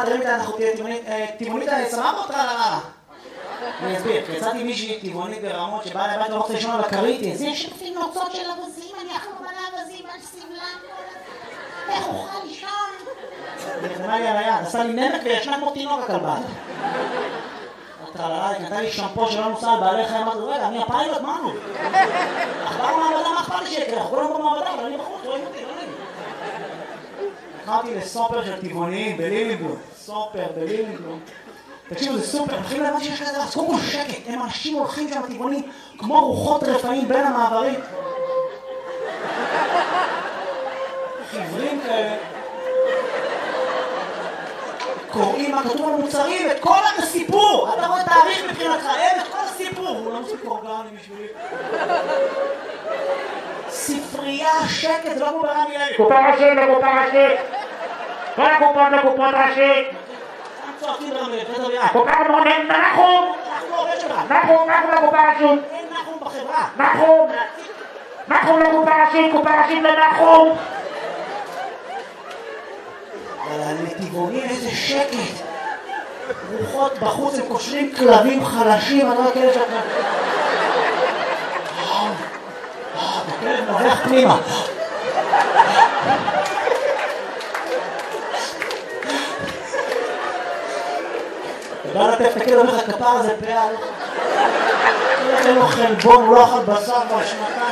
תראה לי, אנחנו טבעונית סבבה או טרללה? אני אסביר, יצאתי מישהי טבעונית ברמות שבאה לבית לא רוצה לישון על הכרית, זה שפים נוצות של אבזים, אני אחלום על האבזים, על סבלם, איך אוכל לישון? היא נתנה לי על היד, עשה לי נמק וישנה כמו תינוק הכלבה. הטרללה, היא נתנה לי שמפו שלא נוסע על בעלי חיים, אמרתי, רגע, אני הפיילוט, מה נו? אכבר מעבדה, מה אכפת לי שיקרה? אנחנו כולם במעבדה, אבל אני בחוץ, רואים אותי, לא נעים. הלכתי לסופר של טבעוניים בלילינגלום, סופר בלילינגלום. תקשיבו, זה סופר, הולכים להבן שיש כזה, אז קודם כל שקט, הם אנשים הולכים שם טבעונים כמו רוחות רפאים בין המעברים. חברים כאלה. קוראים מה כתוב על מוצרים, את כל הסיפור. אתה רואה תאריך מבחינתך, אין את כל הסיפור. הוא לא מוסיף אורגני בשבילי. ספרייה, שקט, זה לא כמו ברמי לוי. קופה ראשית, לקופה ראשית. כל הקופות לקופות ראשית. צועקים ברמי לוי, זה דרייה. קופה מונן, נחום. אנחנו עובד שלך. נחום לקופה ראשית. אין נחום בחברה. נחום לקופה ראשית, קופה ראשית לנחום. אבל הנתיבונים איזה שקט. רוחות בחוץ, הם קושרים כלבים חלשים, אני לא כאלה שאתה... הכלב נובח פנימה. בא לטף את הכלב, אומר לך כפר הזה פעל. אין לו חלבון, הוא לא אכל בשר כבר שנתיים.